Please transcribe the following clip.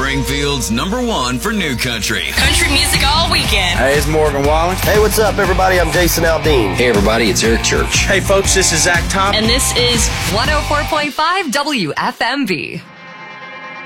Springfield's #1 for new country. Country music all weekend. Hey, it's Morgan Wallen. Hey, what's up, everybody? I'm Jason Aldean. Hey, everybody, it's Eric Church. Hey, folks, this is Zach Top. And this is 104.5 WFMV.